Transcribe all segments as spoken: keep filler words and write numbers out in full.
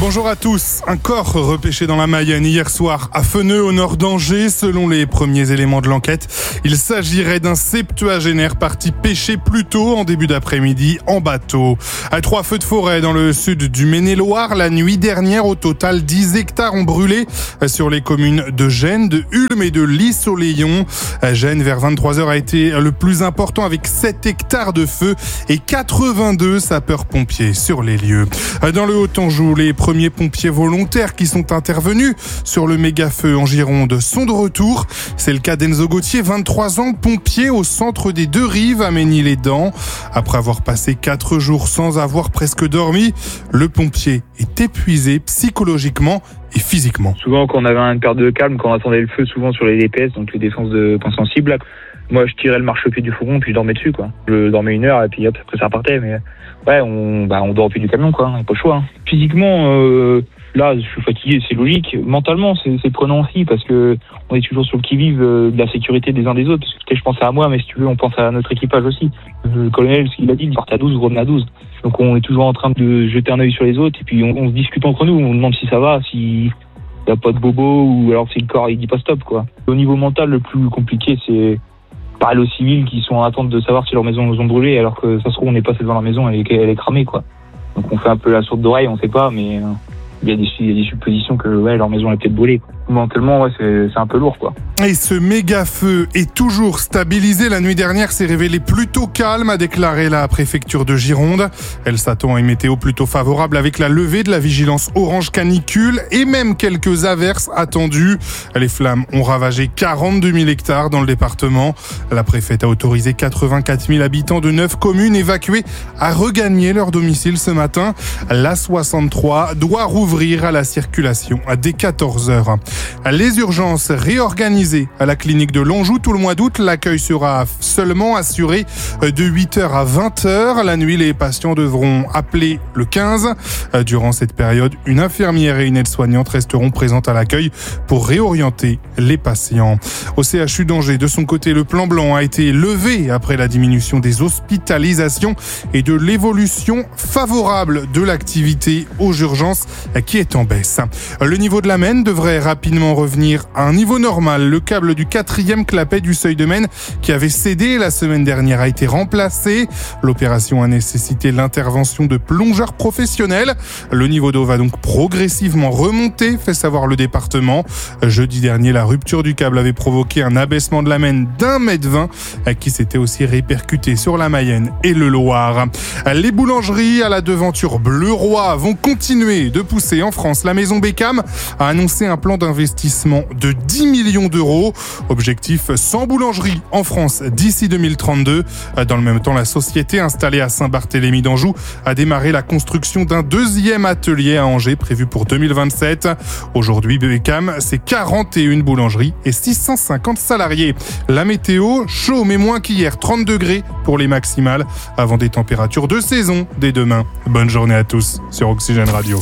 Bonjour à tous. Un corps repêché dans la Mayenne hier soir à Feneux au nord d'Angers. Selon les premiers éléments de l'enquête, il s'agirait d'un septuagénaire parti pêcher plus tôt en début d'après-midi en bateau. À trois feux de forêt dans le sud du Maine-et-Loire la nuit dernière. Au total, dix hectares ont brûlé sur les communes de Gênes, de Ulm et de Lys-au-Léon. Gênes, vers vingt-trois heures, a été le plus important avec sept hectares de feu et quatre-vingt-deux sapeurs-pompiers sur les lieux. Dans le Haut-Anjou, les premiers pompiers volontaires qui sont intervenus sur le méga-feu en Gironde sont de retour. C'est le cas d'Enzo Gauthier, vingt-trois ans, pompier au centre des Deux Rives à Mesny-les-Dents. Après avoir passé quatre jours sans avoir presque dormi, le pompier est épuisé psychologiquement et physiquement. Souvent, quand on avait une perte de calme, quand on attendait le feu, souvent sur les D P S, donc les défenses de points sensibles, moi je tirais le marchepied du fourgon puis je dormais dessus, quoi. Je dormais une heure et puis hop, après ça repartait, mais ouais, on, bah, on dort au pied du camion, quoi. On n'a pas le choix. Hein. Physiquement, euh, là, je suis fatigué, c'est logique. Mentalement, c'est, c'est prenant aussi parce que on est toujours sur le qui-vive euh, de la sécurité des uns des autres. Parce que je pense à moi, mais si tu veux, on pense à notre équipage aussi. Le colonel, ce qu'il a dit, il partait à douze, revenait à douze. Donc on est toujours en train de jeter un œil sur les autres et puis on, on se discute entre nous, on demande si ça va, si il n'y a pas de bobo ou alors si le corps il dit pas stop, quoi. Au niveau mental, le plus compliqué, c'est parler aux civils qui sont en attente de savoir si leur maison nous ont brûlé, alors que ça se trouve on est passé devant la maison, elle est, elle est cramée, quoi. Donc on fait un peu la sourde d'oreille, on sait pas, mais euh, il y a des, il y a des suppositions que ouais, leur maison est peut-être brûlée, quoi. Mentalement, ouais, c'est, c'est un peu lourd, quoi. Et ce méga feu est toujours stabilisé. La nuit dernière s'est révélé plutôt calme, a déclaré la préfecture de Gironde. Elle s'attend à une météo plutôt favorable avec la levée de la vigilance orange canicule et même quelques averses attendues. Les flammes ont ravagé quarante-deux mille hectares dans le département. La préfète a autorisé quatre-vingt-quatre mille habitants de neuf communes évacuées à regagner leur domicile ce matin. La soixante-trois doit rouvrir à la circulation dès quatorze heures. Les urgences réorganisées à la clinique de L'Anjou tout le mois d'août. L'accueil sera seulement assuré de huit heures à vingt heures. La nuit, les patients devront appeler le quinze. Durant cette période, une infirmière et une aide-soignante resteront présentes à l'accueil pour réorienter les patients. Au C H U d'Angers, de son côté, le plan blanc a été levé après la diminution des hospitalisations et de l'évolution favorable de l'activité aux urgences qui est en baisse. Le niveau de la Maine devrait rapidement revenir à un niveau normal. Le câble du quatrième clapet du seuil de Maine qui avait cédé la semaine dernière a été remplacé. L'opération a nécessité l'intervention de plongeurs professionnels. Le niveau d'eau va donc progressivement remonter, fait savoir le département. Jeudi dernier, la rupture du câble avait provoqué un abaissement de la Maine d'un mètre vingt qui s'était aussi répercuté sur la Mayenne et le Loir. Les boulangeries à la devanture bleu-roi vont continuer de pousser en France. La maison Beckham a annoncé un plan d'investissement de dix millions d'euros. Objectif cent boulangeries en France d'ici deux mille trente-deux. Dans le même temps, la société installée à Saint-Barthélemy d'Anjou a démarré la construction d'un deuxième atelier à Angers prévu pour deux mille vingt-sept. Aujourd'hui, Beckham, c'est quarante et une boulangeries et six cent cinquante salariés. La météo, chaud mais moins qu'hier, trente degrés pour les maximales avant des températures de saison dès demain. Bonne journée à tous sur Oxygène Radio.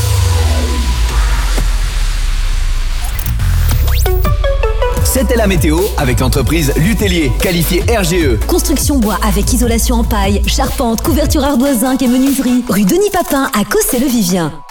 C'était la météo avec l'entreprise Lutellier, qualifiée R G E. Construction bois avec isolation en paille, charpente, couverture ardoise zinc et menuiserie. Rue Denis Papin à Cossé-le-Vivien.